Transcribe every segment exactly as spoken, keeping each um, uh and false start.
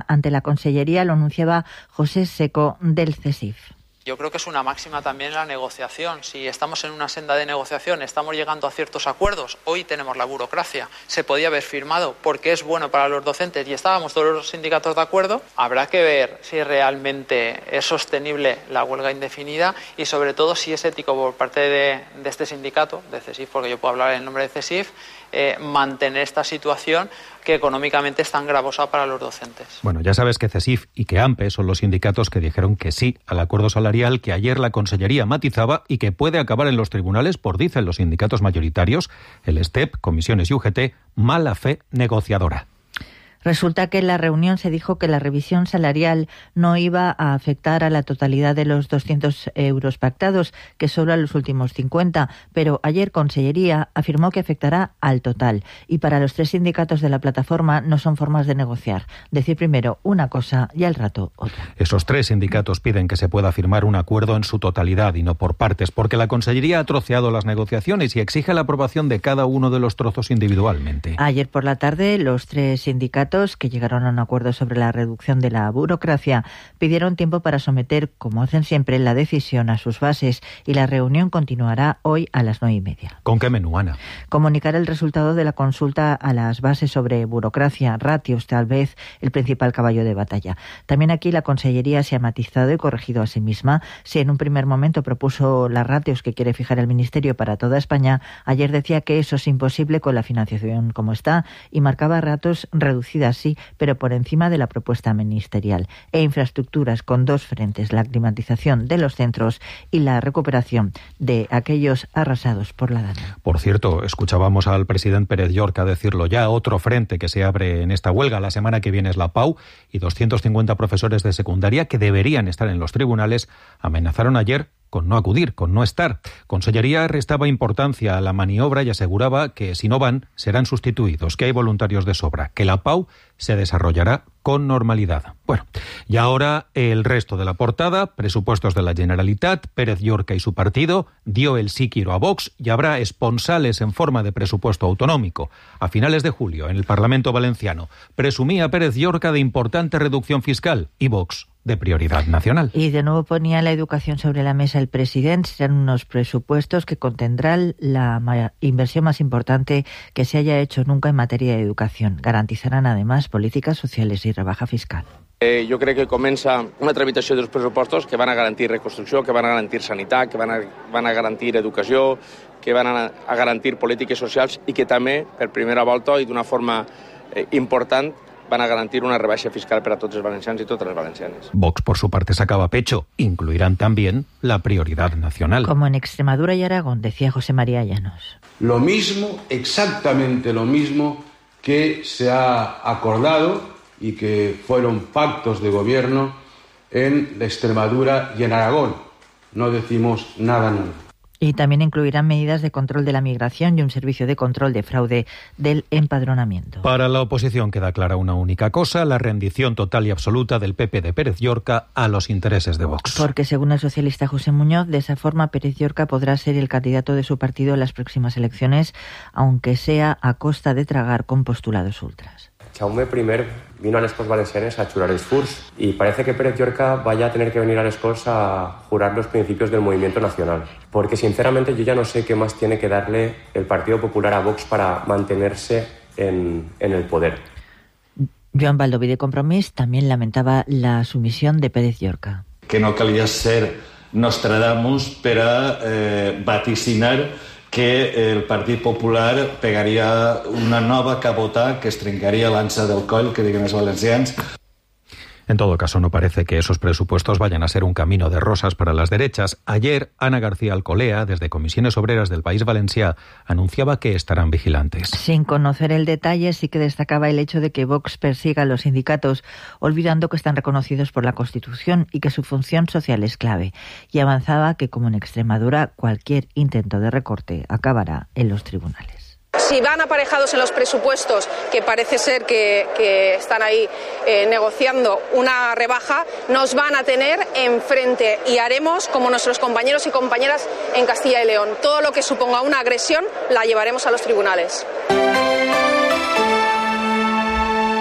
ante la Consellería, lo anunciaba José Seco del CESIF. Yo creo que es una máxima también en la negociación. Si estamos en una senda de negociación, estamos llegando a ciertos acuerdos. Hoy tenemos la burocracia. Se podía haber firmado porque es bueno para los docentes y estábamos todos los sindicatos de acuerdo. Habrá que ver si realmente es sostenible la huelga indefinida y sobre todo si es ético por parte de, de este sindicato, de CESIF, porque yo puedo hablar en nombre de CESIF, eh, mantener esta situación que económicamente es tan gravosa para los docentes. Bueno, ya sabes que CESIF y que AMPE son los sindicatos que dijeron que sí al acuerdo salarial que ayer la Consellería matizaba y que puede acabar en los tribunales por, dicen los sindicatos mayoritarios, el STEP, Comisiones y U G T, mala fe negociadora. Resulta que en la reunión se dijo que la revisión salarial no iba a afectar a la totalidad de los doscientos euros pactados, que solo a los últimos cincuenta, pero ayer Consellería afirmó que afectará al total. Y para los tres sindicatos de la plataforma no son formas de negociar. Decir primero una cosa y al rato otra. Esos tres sindicatos piden que se pueda firmar un acuerdo en su totalidad y no por partes, porque la Consellería ha troceado las negociaciones y exige la aprobación de cada uno de los trozos individualmente. Ayer por la tarde, los tres sindicatos que llegaron a un acuerdo sobre la reducción de la burocracia pidieron tiempo para someter, como hacen siempre, la decisión a sus bases y la reunión continuará hoy a las nueve y media. ¿Con qué menú, Ana? Comunicar el resultado de la consulta a las bases sobre burocracia, ratios, tal vez el principal caballo de batalla. También aquí la Consellería se ha matizado y corregido a sí misma. Si en un primer momento propuso las ratios que quiere fijar el Ministerio para toda España, ayer decía que eso es imposible con la financiación como está y marcaba ratios reducidos sí, pero por encima de la propuesta ministerial, e infraestructuras con dos frentes, la climatización de los centros y la recuperación de aquellos arrasados por la Dana. Por cierto, escuchábamos al presidente Pérez Llorca decirlo ya, otro frente que se abre en esta huelga. La semana que viene es la PAU y doscientos cincuenta profesores de secundaria que deberían estar en los tribunales amenazaron ayer con no acudir, con no estar. Consellería restaba importancia a la maniobra y aseguraba que si no van, serán sustituidos, que hay voluntarios de sobra, que la PAU se desarrollará con normalidad. Bueno, y ahora el resto de la portada, presupuestos de la Generalitat, Pérez Llorca y su partido, dio el sí quiero a Vox y habrá esponsales en forma de presupuesto autonómico. A finales de julio, en el Parlamento valenciano, presumía Pérez Llorca de importante reducción fiscal y Vox de prioridad nacional. Y de nuevo ponía la educación sobre la mesa el presidente. Serán unos presupuestos que contendrán la inversión más importante que se haya hecho nunca en materia de educación. Garantizarán además políticas sociales y rebaja fiscal. Eh, jo crec que comença una tramitació dels pressupostos que van a garantir reconstrucció, que van a garantir sanitat, que van a, van a garantir educació, que van a, a garantir polítiques socials i que també, per primera volta i d'una forma eh, important, van a garantir una rebaixa fiscal para todos los valencianos y todas las valencianas. Vox, por su parte, sacaba pecho. Incluirán también la prioridad nacional. Como en Extremadura y Aragón, decía José María Llanos. Lo mismo, exactamente lo mismo que se ha acordado y que fueron pactos de gobierno en Extremadura y en Aragón. No decimos nada nuevo. Y también incluirán medidas de control de la migración y un servicio de control de fraude del empadronamiento. Para la oposición queda clara una única cosa, la rendición total y absoluta del P P de Pérez Llorca a los intereses de Vox. Porque según el socialista José Muñoz, de esa forma Pérez Llorca podrá ser el candidato de su partido en las próximas elecciones, aunque sea a costa de tragar con postulados ultras. Jaume I vino a les Corts Valencianes a jurar els furs y parece que Pérez Llorca vaya a tener que venir a les Corts a jurar los principios del movimiento nacional. Porque sinceramente yo ya no sé qué más tiene que darle el Partido Popular a Vox para mantenerse en, en el poder. Joan Baldoví de Compromís también lamentaba la sumisión de Pérez Llorca. Que no calia ser Nostradamus per a eh, vaticinar que el Partit Popular pegaria una nova cabota que es trencaria l'ansa del coll, que diguen els valencians. En todo caso, no parece que esos presupuestos vayan a ser un camino de rosas para las derechas. Ayer, Ana García Alcolea, desde Comisiones Obreras del País Valencià, anunciaba que estarán vigilantes. Sin conocer el detalle, sí que destacaba el hecho de que Vox persiga a los sindicatos, olvidando que están reconocidos por la Constitución y que su función social es clave. Y avanzaba que, como en Extremadura, cualquier intento de recorte acabará en los tribunales. Si van aparejados en los presupuestos, que parece ser que, que están ahí eh, negociando una rebaja, nos van a tener enfrente y haremos como nuestros compañeros y compañeras en Castilla y León. Todo lo que suponga una agresión la llevaremos a los tribunales.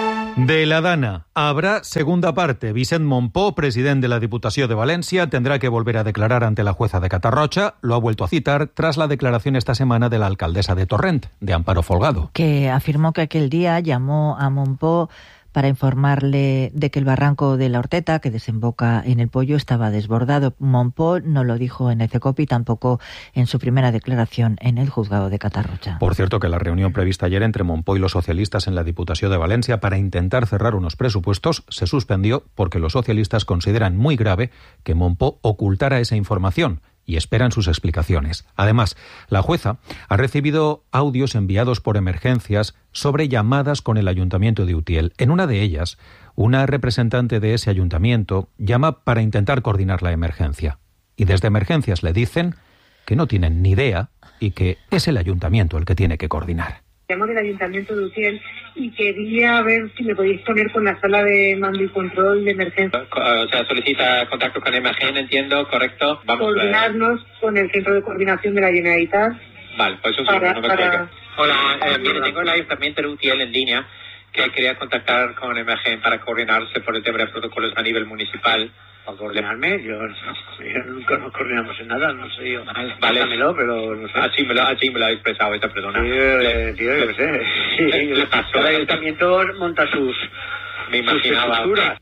De la Dana habrá segunda parte. Vicent Montpó, presidente de la Diputació de Valencia, tendrá que volver a declarar ante la jueza de Catarroja. Lo ha vuelto a citar tras la declaración esta semana de la alcaldesa de Torrent, de Amparo Folgado, que afirmó que aquel día llamó a Montpó para informarle de que el barranco de la Horteta, que desemboca en el Pollo, estaba desbordado. Montpó no lo dijo en Ececopi, tampoco en su primera declaración en el juzgado de Catarroja. Por cierto, que la reunión prevista ayer entre Montpó y los socialistas en la Diputació de Valencia para intentar cerrar unos presupuestos se suspendió porque los socialistas consideran muy grave que Montpó ocultara esa información y esperan sus explicaciones. Además, la jueza ha recibido audios enviados por Emergencias sobre llamadas con el Ayuntamiento de Utiel. En una de ellas, una representante de ese ayuntamiento llama para intentar coordinar la emergencia. Y desde Emergencias le dicen que no tienen ni idea y que es el ayuntamiento el que tiene que coordinar. Llamo del Ayuntamiento de Utiel y quería ver si me podéis poner con la sala de mando y control de emergencia. O sea, solicita contacto con Emergen, entiendo, correcto. Vamos coordinarnos a con el Centro de Coordinación de la Generalitat. Vale, pues un segundo, no me para... Hola, eh, mire, tengo el Ayuntamiento de Utiel en línea que quería contactar con Emergen para coordinarse por el tema de protocolos a nivel municipal. ¿Para coordinarme? Yo, yo nunca nos coordinamos en nada, no sé yo. Vale, Pásamelo, pero no sé. Así me lo, así me lo ha expresado esta persona. Sí, eh, tío, yo qué sé. Sí, le pasó. El ayuntamiento monta sus, me imaginaba, sus estructuras.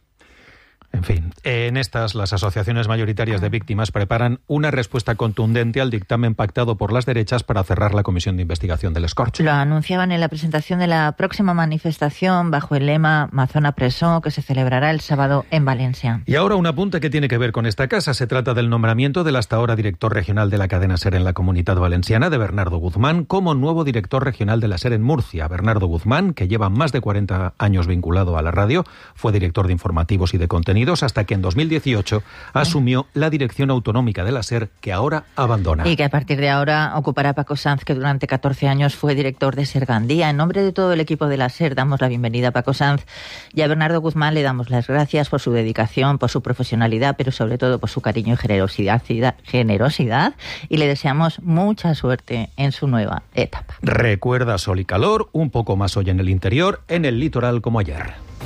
En fin, en estas las asociaciones mayoritarias de víctimas preparan una respuesta contundente al dictamen pactado por las derechas para cerrar la comisión de investigación del escorcho. Lo anunciaban en la presentación de la próxima manifestación bajo el lema Mazona Presó, que se celebrará el sábado en Valencia. Y ahora un apunte que tiene que ver con esta casa. Se trata del nombramiento del hasta ahora director regional de la cadena SER en la Comunidad Valenciana, de Bernardo Guzmán, como nuevo director regional de la SER en Murcia. Bernardo Guzmán, que lleva más de cuarenta años vinculado a la radio, fue director de informativos y de contenidos hasta que en dos mil dieciocho asumió la dirección autonómica de la SER, que ahora abandona. Y que a partir de ahora ocupará Paco Sanz, que durante catorce años fue director de SER Gandía. En nombre de todo el equipo de la SER damos la bienvenida a Paco Sanz, y a Bernardo Guzmán le damos las gracias por su dedicación, por su profesionalidad, pero sobre todo por su cariño y generosidad, generosidad y le deseamos mucha suerte en su nueva etapa. Recuerda sol y calor, un poco más hoy en el interior, en el litoral como ayer.